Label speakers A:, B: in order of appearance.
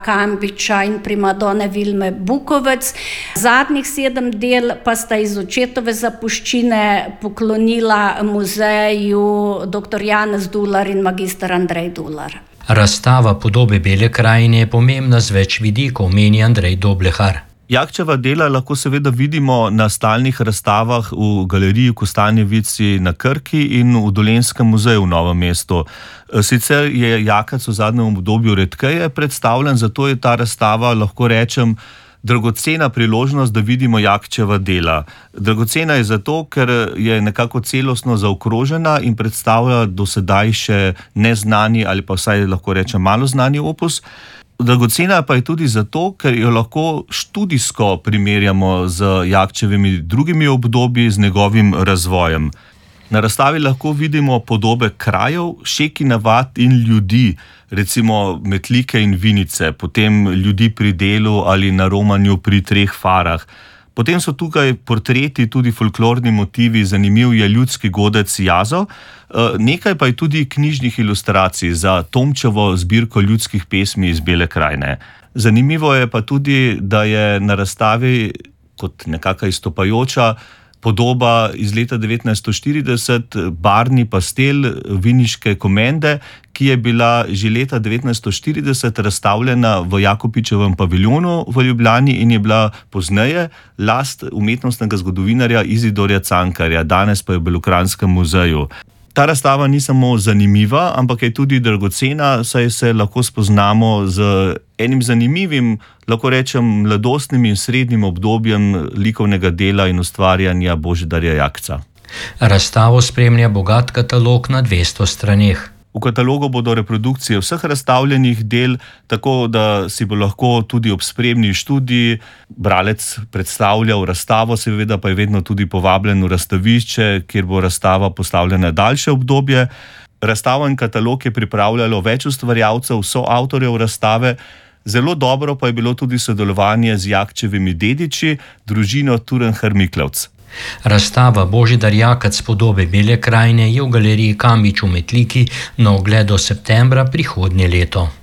A: Kambiča in primadone Vilme Bukovec. Zadnjih 7 del pa sta iz očetove zapuščine poklonila muzeju dr. Janez Dular in magister Andrej Dular.
B: Razstava podobe Bele krajine je pomembna z več vidikov, meni Andrej Doblehar.
C: Jakčeva dela lahko seveda vidimo na stalnih razstavah v galeriji Kostanjevici na Krki in v Dolenjskem muzeju v Novem mestu. Sicer je Jakec v zadnjem obdobju redkeje predstavljen, zato je ta razstava, lahko rečem, dragocena priložnost, da vidimo Jakčeva dela. Dragocena je zato, ker je nekako celostno zaokrožena in predstavlja do sedaj še neznani ali pa vsaj lahko rečem malo znani opus. Dragocena pa je tudi zato, ker jo lahko študijsko primerjamo z Jakčevimi drugimi obdobji, z njegovim razvojem. Na razstavi lahko vidimo podobe krajev, šeki navad in ljudi, recimo Metlike in Vinice, potem ljudi pri delu ali na romanju pri 3 farah. Potem so tukaj portreti, tudi folklorni motivi, zanimiv je ljudski godec Jazo, nekaj pa je tudi knjižnih ilustracij za Tomčevo zbirko ljudskih pesmi iz Bele krajine. Zanimivo je pa tudi, da je na razstavi kot nekaka izstopajoča podoba iz leta 1940, barni pastel Viniške komende, ki je bila že leta 1940 razstavljena v Jakopičevem paviljonu v Ljubljani in je bila pozneje last umetnostnega zgodovinarja Izidorja Cankarja, danes pa je v Belokranjskem muzeju. Ta razstava ni samo zanimiva, ampak je tudi dragocena, saj se lahko spoznamo z enim zanimivim, lahko rečem, mladostnim in srednjim obdobjem likovnega dela in ustvarjanja Božidarja Jakca.
B: Razstavo spremlja bogat katalog na 200 straneh.
C: V katalogu bodo reprodukcije vseh razstavljenih del, tako da si bo lahko tudi ob spremni študiji bralec predstavljal razstavo, seveda pa je vedno tudi povabljen v razstavišče, kjer bo razstava postavljena daljše obdobje. Razstavo in katalog je pripravljalo več ustvarjalcev, soavtorjev razstave. Zelo dobro pa je bilo tudi sodelovanje z Jakčevimi dediči, družino Turnhar-Miklavc.
B: Razstava Božidar Jakac podobe Bele krajine je v galeriji Kambič v Metliki na ogled do septembra prihodnje leto.